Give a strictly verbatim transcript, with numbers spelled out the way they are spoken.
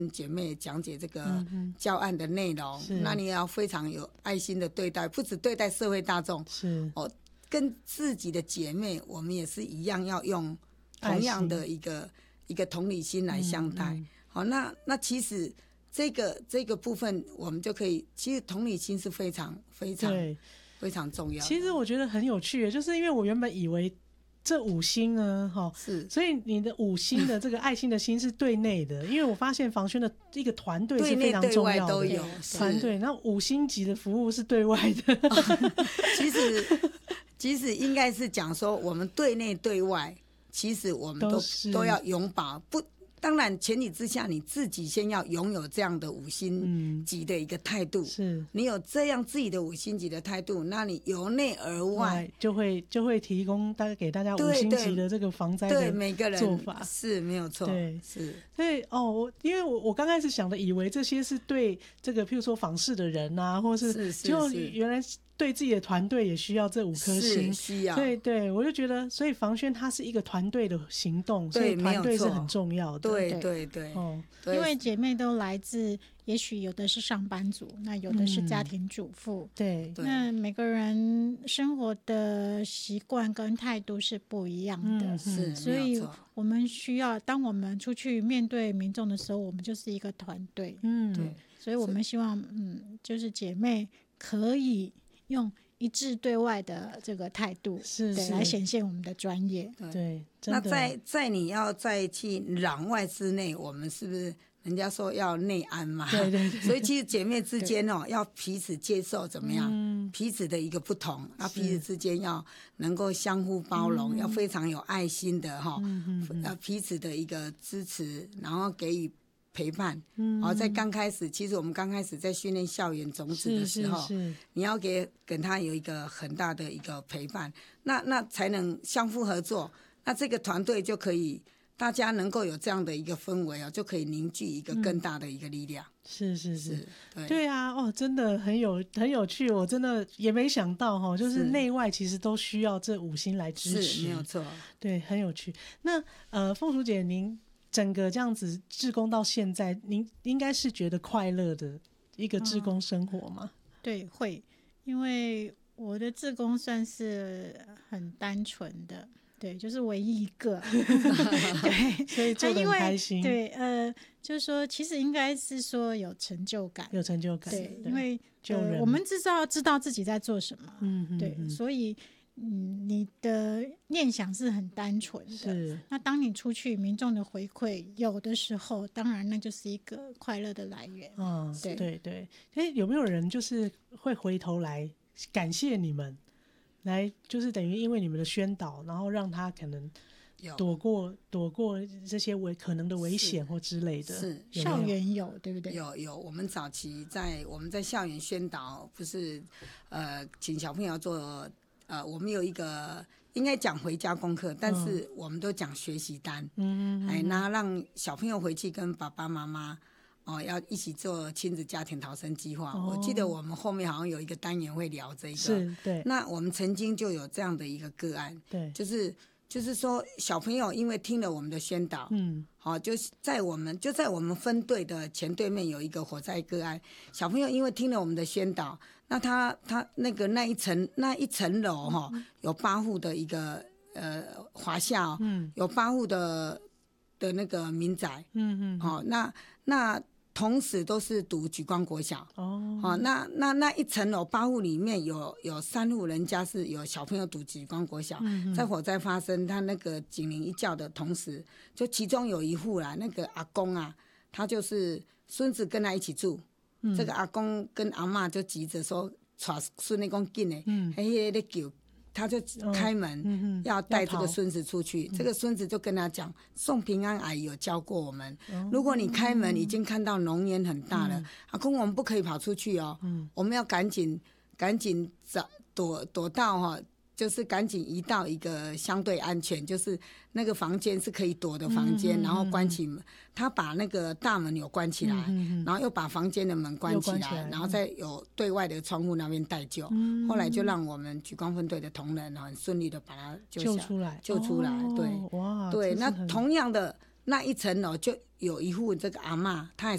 姐妹讲解这个教案的内容，嗯、那你也要非常有爱心的对待，不只对待社会大众， 是哦，跟自己的姐妹，我们也是一样，要用同样的一个一个同理心来相待。嗯嗯好，那那其实这个这个部分，我们就可以，其实同理心是非常非常非常重要的。 其实我觉得很有趣，就是因为我原本以为这五星呢，哈，是，所以你的五星的这个爱心的心是对内的，因为我发现房宣的一个团队是非常重要的， 对内对外都有团队。那五星级的服务是对外的， 其实其实应该是讲说，我们对内对外，其实我们都都, 都要拥抱不。当然前提之下，你自己先要拥有这样的五星级的一个态度、嗯、是你有这样自己的五星级的态度，那你由内而外就会就会提供大概给大家五星级的这个防灾的做法，对每个人是没有错，对是所以哦，因为我我刚开始想的以为这些是对这个譬如说访视的人啊，或是是是就原来对自己的团队也需要这五颗星， 需要对对，我就觉得，所以房宣它是一个团队的行动，所以团队是很重要的， 对对对、 哦、因为姐妹都来自，也许有的是上班族，那有的是家庭主妇、 嗯、对， 那每个人生活的习惯跟态度是不一样的、嗯、 是， 所以我们需要，当我们出去面对民众的时候，我们就是一个团队， 嗯， 对，所以我们希望，嗯，就是姐妹可以用一致对外的这个态度， 是对，来显现我们的专业。 对，对那在在你要再去攘外之内，我们是不是人家说要内安嘛？ 对对对。 所以其实姐妹之间哦，要彼此接受怎么样？嗯、彼此的一个不同，啊，彼此之间要能够相互包容，要非常有爱心的哈，嗯嗯、要彼此的一个支持，然后给予陪伴，嗯，哦，在刚开始，其实我们刚开始在训练校园种子的时候，是是是你要给跟他有一个很大的一个陪伴，那那才能相互合作，那这个团队就可以，大家能够有这样的一个氛围哦，就可以凝聚一个更大的一个力量。嗯、 是是是， 是对对啊，哦，真的很有很有趣，我真的也没想到哈、哦，就是内外其实都需要这五星来支持， 是没有错， 对，很有趣。那呃，凤淑姐您。整个这样子志工到现在，您应该是觉得快乐的一个志工生活吗？ 嗯、对，会，因为我的志工算是很单纯的，对，就是唯一一个，对， 所以做得很开心。 对，呃，就是说，其实应该是说有成就感， 有成就感， 对，对因为、呃、我们至少知道自己在做什么， 嗯哼哼对，所以。嗯，你的念想是很单纯的，是。那当你出去，民众的回馈有的时候，当然那就是一个快乐的来源。 嗯，对对对。哎，有没有人就是会回头来感谢你们，来就是等于因为你们的宣导，然后让他可能躲过躲过这些危可能的危险或之类的？ 是， 有有校园有对不对？ 有有，我们早期在我们在校园宣导，不是呃，请小朋友做。呃，我们有一个应该讲回家功课，但是我们都讲学习单，嗯，哎，那让小朋友回去跟爸爸妈妈哦，要一起做亲子家庭逃生计划。哦、我记得我们后面好像有一个单元会聊这个， 是，对。 那我们曾经就有这样的一个个案， 对， 就是就是说小朋友因为听了我们的宣导，嗯，好、哦，就在我们就在我们分队的前对面有一个火灾个案，小朋友因为听了我们的宣导。那他他那个那一层那一层楼哈、哦，有八户的一个呃华夏、哦，嗯，有八户的的那个民宅，嗯嗯，好、哦，那那同时都是读莒光国小，哦，好、哦，那那那一层楼八户里面有有三户人家是有小朋友读莒光国小，嗯，在火灾发生，他那个警铃一叫的同时，就其中有一户啦，那个阿公啊，他就是孙子跟他一起住。嗯、这个阿公跟阿嬷就急着说，带孙子讲紧的，嗯，嘿在叫，他就开门、哦嗯、要带这个孙子出去。这个孙子就跟他讲，宋平安阿姨有教过我们，嗯、如果你开门已经看到浓烟很大了，嗯、阿公我们不可以跑出去哦，嗯、我们要赶紧赶紧找躲躲到哈、哦。就是赶紧移到一个相对安全，就是那个房间是可以躲的房间，嗯、然后关起门。他把那个大门有关起来，嗯、然后又把房间的门关起来，起来然后再有对外的窗户那边待救。嗯、后来就让我们莒光分队的同仁很顺利的把他救救出来， 救出来。哦、对， 哇， 对，那同样的那一层楼就有一户这个阿嬷，她也